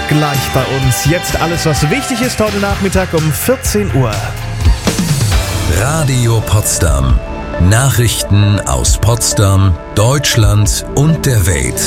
gleich bei uns. Jetzt alles, was wichtig ist, heute Nachmittag um 14 Uhr. Radio Potsdam. Nachrichten aus Potsdam, Deutschland und der Welt.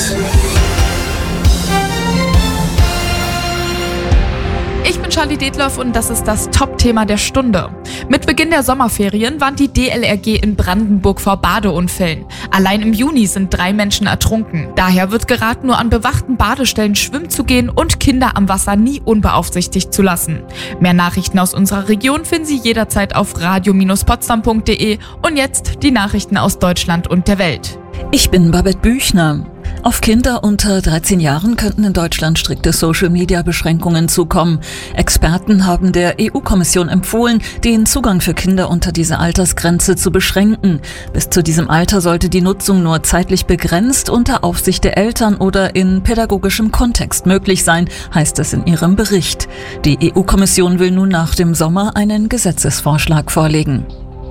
Ich bin Charlie Detloff und das ist das Top-Thema der Stunde. Mit Beginn der Sommerferien warnt die DLRG in Brandenburg vor Badeunfällen. Allein im Juni sind 3 Menschen ertrunken. Daher wird geraten, nur an bewachten Badestellen schwimmen zu gehen und Kinder am Wasser nie unbeaufsichtigt zu lassen. Mehr Nachrichten aus unserer Region finden Sie jederzeit auf radio-potsdam.de. Und jetzt die Nachrichten aus Deutschland und der Welt. Ich bin Babette Büchner. Auf Kinder unter 13 Jahren könnten in Deutschland strikte Social-Media-Beschränkungen zukommen. Experten haben der EU-Kommission empfohlen, den Zugang für Kinder unter dieser Altersgrenze zu beschränken. Bis zu diesem Alter sollte die Nutzung nur zeitlich begrenzt unter Aufsicht der Eltern oder in pädagogischem Kontext möglich sein, heißt es in ihrem Bericht. Die EU-Kommission will nun nach dem Sommer einen Gesetzesvorschlag vorlegen.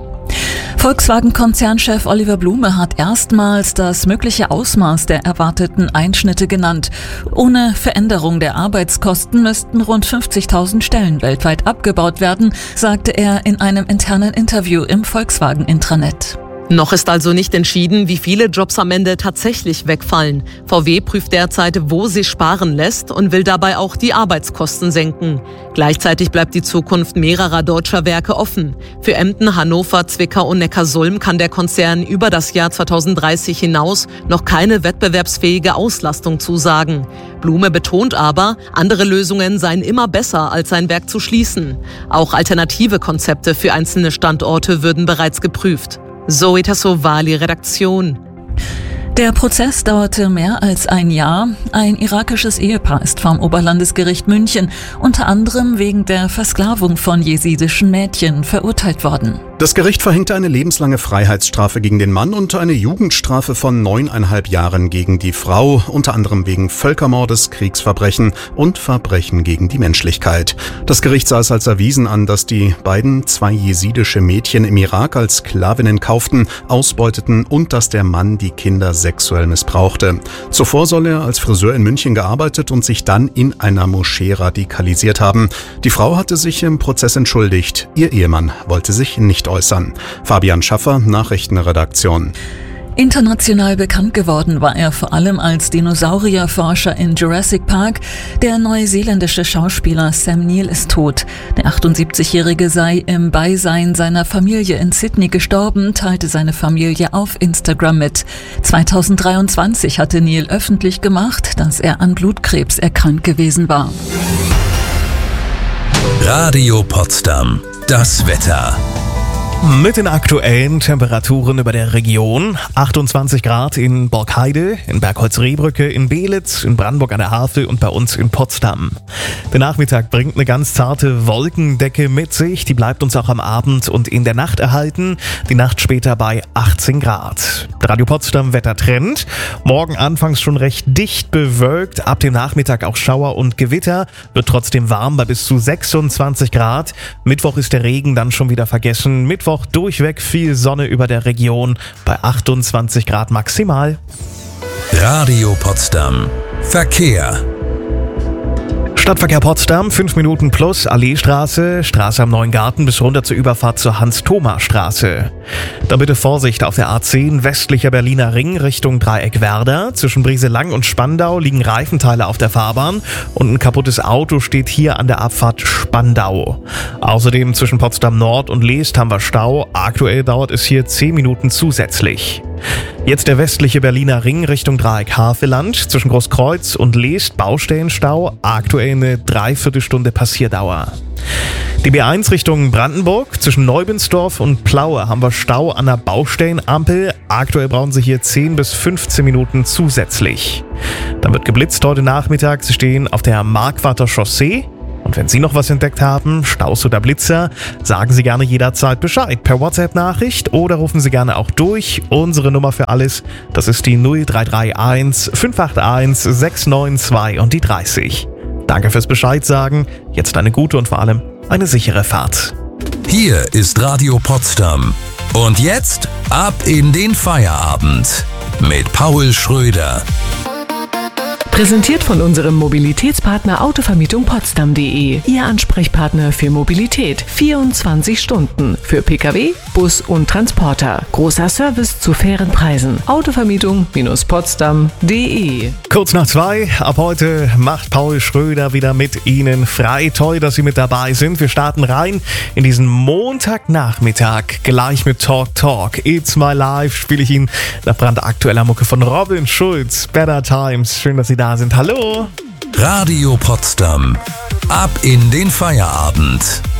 Volkswagen-Konzernchef Oliver Blume hat erstmals das mögliche Ausmaß der erwarteten Einschnitte genannt. Ohne Veränderung der Arbeitskosten müssten rund 50.000 Stellen weltweit abgebaut werden, sagte er in einem internen Interview im Volkswagen-Intranet. Noch ist also nicht entschieden, wie viele Jobs am Ende tatsächlich wegfallen. VW prüft derzeit, wo sich sparen lässt und will dabei auch die Arbeitskosten senken. Gleichzeitig bleibt die Zukunft mehrerer deutscher Werke offen. Für Emden, Hannover, Zwickau und Neckarsulm kann der Konzern über das Jahr 2030 hinaus noch keine wettbewerbsfähige Auslastung zusagen. Blume betont aber, andere Lösungen seien immer besser, als sein Werk zu schließen. Auch alternative Konzepte für einzelne Standorte würden bereits geprüft. Zoe Tassovali, Redaktion. Der Prozess dauerte mehr als ein Jahr. Ein irakisches Ehepaar ist vom Oberlandesgericht München unter anderem wegen der Versklavung von jesidischen Mädchen verurteilt worden. Das Gericht verhängte eine lebenslange Freiheitsstrafe gegen den Mann und eine Jugendstrafe von 9,5 Jahren gegen die Frau, unter anderem wegen Völkermordes, Kriegsverbrechen und Verbrechen gegen die Menschlichkeit. Das Gericht sah es als erwiesen an, dass die beiden 2 jesidische Mädchen im Irak als Sklavinnen kauften, ausbeuteten und dass der Mann die Kinder sexuell missbrauchte. Zuvor soll er als Friseur in München gearbeitet und sich dann in einer Moschee radikalisiert haben. Die Frau hatte sich im Prozess entschuldigt. Ihr Ehemann wollte sich nicht äußern. Fabian Schaffer, Nachrichtenredaktion. International bekannt geworden war er vor allem als Dinosaurierforscher in Jurassic Park. Der neuseeländische Schauspieler Sam Neill ist tot. Der 78-Jährige sei im Beisein seiner Familie in Sydney gestorben, teilte seine Familie auf Instagram mit. 2023 hatte Neill öffentlich gemacht, dass er an Blutkrebs erkrankt gewesen war. Radio Potsdam. Das Wetter. Mit den aktuellen Temperaturen über der Region: 28 Grad in Borkheide, in Bergholz-Rehbrücke, in Beelitz, in Brandenburg an der Havel und bei uns in Potsdam. Der Nachmittag bringt eine ganz zarte Wolkendecke mit sich, die bleibt uns auch am Abend und in der Nacht erhalten. Die Nacht später bei 18 Grad. Der Radio Potsdam Wettertrend: morgen anfangs schon recht dicht bewölkt, ab dem Nachmittag auch Schauer und Gewitter, wird trotzdem warm bei bis zu 26 Grad. Mittwoch ist der Regen dann schon wieder vergessen. Mittwoch durchweg viel Sonne über der Region bei 28 Grad maximal. Radio Potsdam. Verkehr. Stadtverkehr Potsdam, 5 Minuten plus, Alleestraße, Straße am Neuen Garten bis runter zur Überfahrt zur Hans-Thoma-Straße. Dann bitte Vorsicht auf der A10, westlicher Berliner Ring Richtung Dreieck Werder. Zwischen Brieselang und Spandau liegen Reifenteile auf der Fahrbahn und ein kaputtes Auto steht hier an der Abfahrt Spandau. Außerdem zwischen Potsdam Nord und Leest haben wir Stau. Aktuell dauert es hier 10 Minuten zusätzlich. Jetzt der westliche Berliner Ring Richtung Dreieck Havelland. Zwischen Großkreuz und Leest Baustellenstau. Aktuell eine Dreiviertelstunde Passierdauer. Die B1 Richtung Brandenburg. Zwischen Neubensdorf und Plaue haben wir Stau an der Baustellenampel. Aktuell brauchen Sie hier 10 bis 15 Minuten zusätzlich. Dann wird geblitzt heute Nachmittag. Sie stehen auf der Marquarder Chaussee. Und wenn Sie noch was entdeckt haben, Staus oder Blitzer, sagen Sie gerne jederzeit Bescheid per WhatsApp-Nachricht oder rufen Sie gerne auch durch. Unsere Nummer für alles, das ist die 0331 581 692 und die 30. Danke fürs Bescheid sagen. Jetzt eine gute und vor allem eine sichere Fahrt. Hier ist Radio Potsdam. Und jetzt ab in den Feierabend mit Paul Schröder. Präsentiert von unserem Mobilitätspartner Autovermietung Potsdam.de. Ihr Ansprechpartner für Mobilität. 24 Stunden. Für Pkw, Bus und Transporter. Großer Service zu fairen Preisen. Autovermietung-potsdam.de. Kurz nach 2, ab heute macht Paul Schröder wieder mit Ihnen frei. Toll, dass Sie mit dabei sind. Wir starten rein in diesen Montagnachmittag. Gleich mit Talk. It's My Life spiele ich Ihnen nach brandaktueller Mucke von Robin Schulz. Better Times. Schön, dass Sie da sind. Hallo. Radio Potsdam. Ab in den Feierabend.